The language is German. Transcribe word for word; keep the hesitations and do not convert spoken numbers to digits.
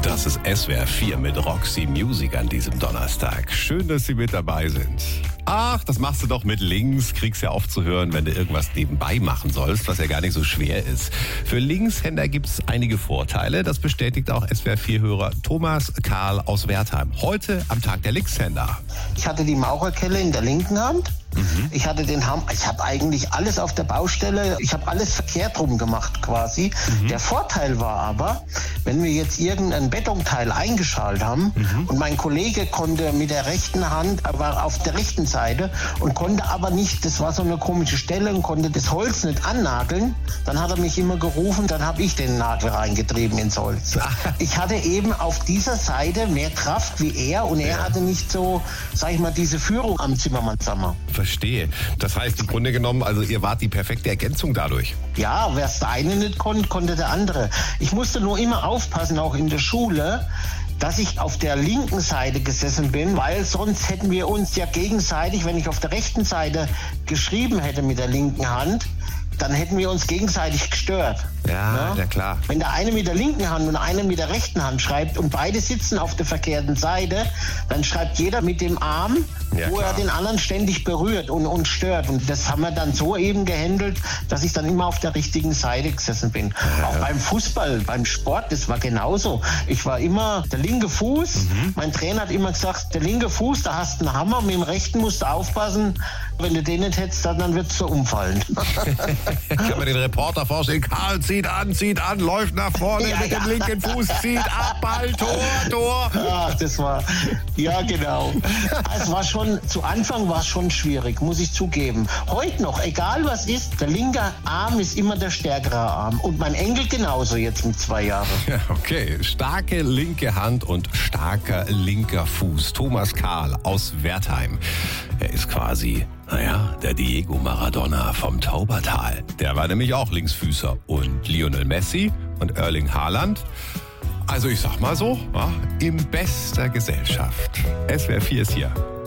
Das ist S W R vier mit Roxy Music an diesem Donnerstag. Schön, dass Sie mit dabei sind. Ach, das machst du doch mit links. Kriegst ja oft zu hören, wenn du irgendwas nebenbei machen sollst, was ja gar nicht so schwer ist. Für Linkshänder gibt es einige Vorteile. Das bestätigt auch S W R vier-Hörer Thomas Karl aus Wertheim. Heute am Tag der Linkshänder. Ich hatte die Maurerkelle in der linken Hand. Mhm. Ich hatte den Hammer, ich habe eigentlich alles auf der Baustelle, ich habe alles verkehrt rum gemacht quasi. Mhm. Der Vorteil war aber, wenn wir jetzt irgendein Betonteil eingeschaltet haben mhm. und mein Kollege konnte mit der rechten Hand, war auf der rechten Seite und konnte aber nicht, das war so eine komische Stelle und konnte das Holz nicht annageln, dann hat er mich immer gerufen, dann habe ich den Nagel reingetrieben ins Holz. Ich hatte eben auf dieser Seite mehr Kraft wie er und er ja. hatte nicht so, sag ich mal, diese Führung am Zimmermannshammer. Verstehe. Das heißt im Grunde genommen, also ihr wart die perfekte Ergänzung dadurch. Ja, wer es der eine nicht konnte, konnte der andere. Ich musste nur immer aufpassen, auch in der Schule, dass ich auf der linken Seite gesessen bin, weil sonst hätten wir uns ja gegenseitig, wenn ich auf der rechten Seite geschrieben hätte mit der linken Hand, dann hätten wir uns gegenseitig gestört. Ja, ja, klar. Wenn der eine mit der linken Hand und einer mit der rechten Hand schreibt und beide sitzen auf der verkehrten Seite, dann schreibt jeder mit dem Arm, ja, wo klar. er den anderen ständig berührt und, und stört. Und das haben wir dann so eben gehandelt, dass ich dann immer auf der richtigen Seite gesessen bin. Ja. Auch beim Fußball, beim Sport, das war genauso. Ich war immer der linke Fuß. Mhm. Mein Trainer hat immer gesagt, der linke Fuß, da hast du einen Hammer, mit dem rechten musst du aufpassen. Wenn du den nicht hättest, dann wird es so umfallen. Ich kann mir den Reporter vorstellen, Karl zieht an, zieht an, läuft nach vorne ja, mit ja. dem linken Fuß, zieht ab, Ball, Tor, Tor. Ja, das war, ja genau. Es war schon, zu Anfang war es schon schwierig, muss ich zugeben. Heute noch, egal was ist, der linke Arm ist immer der stärkere Arm. Und mein Enkel genauso jetzt mit zwei Jahren. Ja, okay, starke linke Hand und starker linker Fuß. Thomas Karl aus Wertheim. Er ist quasi, naja, der Diego Maradona vom Taubertal. Der war nämlich auch Linksfüßer. Und Lionel Messi und Erling Haaland, also ich sag mal so, ja, in bester Gesellschaft. S W R vier ist hier.